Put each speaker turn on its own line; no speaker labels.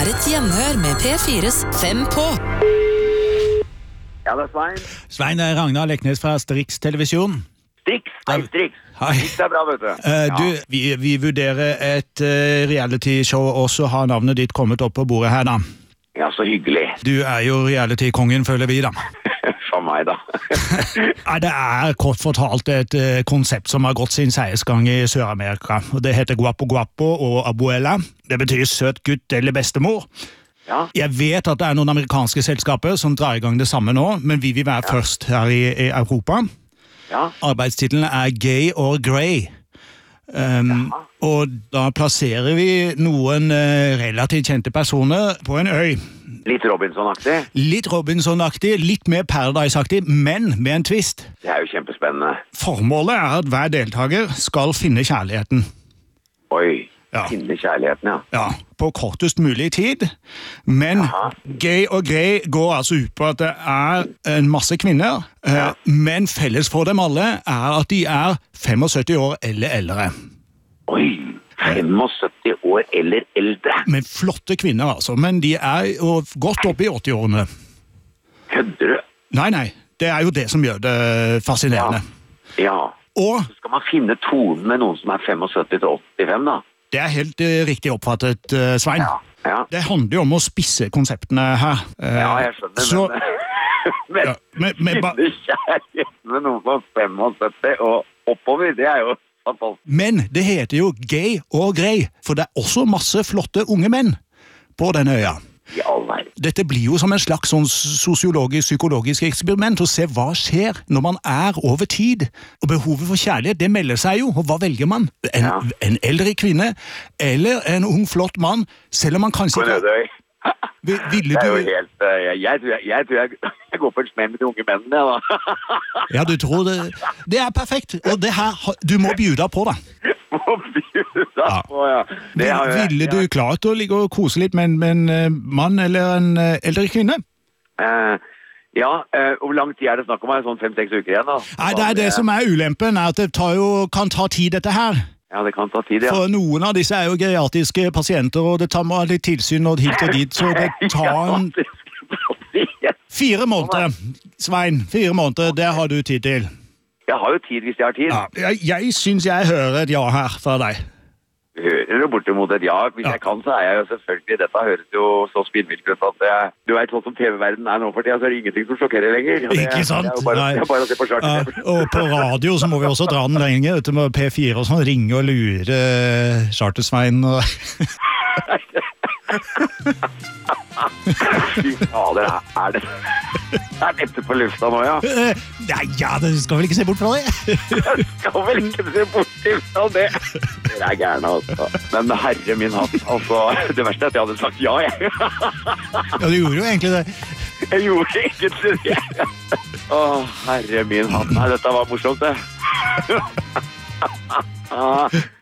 et gjenhør med P4's 5 på.
Ja, det Svein.
Svein, det Ragnar Leknes fra Strix Televisjon.
Strix, hei Strix.
Hei.
Strix bra, vet du.
Du, vi vurderer et reality-show, og så har navnet ditt kommet opp på bordet her da.
Ja, så hyggelig.
Du jo reality-kongen, føler vi da.
For meg da.
Det kort fortalt et konsept som har gått sin seiersgang i Sør-Amerika. Og det heter Guapo Guapo og Abuela. Det betyr søt gutt eller bestemor.
Ja.
Jeg vet at det noen amerikanske selskaper som drar i gang det samme nå, men vi vil være først her i Europa.
Ja.
Arbeidstitelen Gay or Grey. Og da plasserer vi noen relativt kjente personer på en øy.
Litt Robinson-aktig.
Litt Robinson-aktig, litt mer Paradise-aktig, men med en twist.
Det jo kjempespennende.
Formålet at hver deltaker skal finne kjærligheten.
Oi,
Ja.
finne kjærligheten, ja.
Ja, på kortest mulig tid. Men Gay og Grey går altså ut på at det en masse kvinner, men felles for dem alle at de 75 år eller eldre.
Oi, 75 år eller eldre.
Men flotte kvinner altså, men de jo godt oppe i 80-årene.
Kødder du?
Nei, det jo det som gjør det fascinerende.
Ja.
Og
Så skal man finne tonen med noen som 75 til 85 da.
det helt riktig oppfattet, Svein.
Ja.
Det handler jo om å spisse konseptene her.
Ja, jeg skjønner, men
men
finne kjærligheten med noen som 75 og oppover, det jo fantastisk.
Men det heter jo Gay og Grey, for det også masse flotte unge menn på denne øya.
I all verden.
Dette blir jo som en slags sånn sosiologisk-psykologisk eksperiment å se hva skjer når man over tid. Og behovet for kjærlighet, det melder seg jo. Og hva velger man? En eldre kvinne eller en ung, flott mann? Selv om man kanskje
Nødøy.
Ville
Det
du...
jo helt... Jeg tror jeg går på en smell med de unge mennene, da.
Ja, du tror det... Det perfekt. Og det her, du må bjuda på da.
Må bjuda på, ja. Det har jeg-
Ville du klart å ligge og kose litt med en mann eller en eldre kvinne?
Ja, hvor lang tid det snakk om? Sånn 5-6 uker igjen, da?
Nei, det som ulempen at det kan ta tid dette her.
Ja, det kan ta tid, ja.
For noen av disse jo geriatriske pasienter, og det tar litt tilsyn og hit og dit, så det tar 4 måneder, Svein. 4 måneder, det har du tid til.
Jeg har jo tid hvis jeg har tid.
Ja, jeg synes jeg hører et ja her fra deg.
Hører du bortimot et ja? Hvis jeg kan, så jeg jo selvfølgelig... Dette høres jo så spinnvilt ut at du vet, sånn som TV-verden nå for tiden, så det ingenting som sjokkerer lenger.
Ikke sant?
Det er bare å se på charter.
Og på radio så må vi også dra den lenger, ute med P4 og sånn, ringe og lure Charter-Svein og...
Fy fader, det dette på lufta nå, ja?
Ja, du skal vel ikke se bort fra det?
Jeg skal vel ikke se bort fra det. Dere gærne, altså. Men herre min hatt, altså, det verste at jeg hadde sagt ja, jeg.
Ja, du gjorde jo egentlig det.
Jeg gjorde egentlig det. Herre min hatt. Nei, dette var morsomt, det.